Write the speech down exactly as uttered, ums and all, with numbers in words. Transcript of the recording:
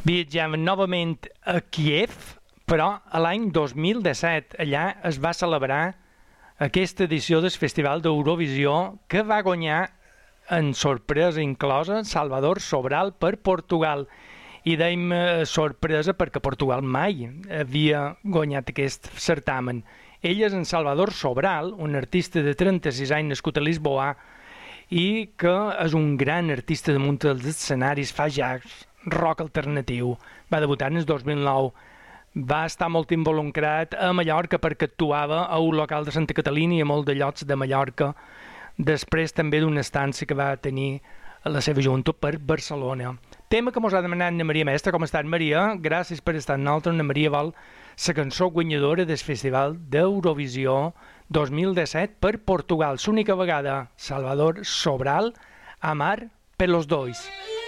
Viatgem novament a Kíev, però a l'any dos mil disset allà es va celebrar aquesta edició del Festival d'Eurovisió que va guanyar en sorpresa inclosa Salvador Sobral per Portugal. I dèiem eh, sorpresa perquè Portugal mai havia guanyat aquest certamen. Ell és en Salvador Sobral, un artista de trenta-sis anys nascut a Lisboa i que és un gran artista damunt dels escenaris, fa jazz, rock alternatiu. Va debutar en el dos mil nou. Va estar molt involucrat a Mallorca perquè actuava a un local de Santa Catalina i a molt de llocs de Mallorca, després també d'una estància que va tenir a la seva junta per Barcelona. Tema que mos ha demanat Anna Maria Mestre. Com està, Anna Maria? Gràcies per estar amb nosaltres. Anna Maria vol la cançó guanyadora del Festival d'Eurovisió dos mil disset per Portugal. L'única vegada Salvador Sobral, Amar per los dois.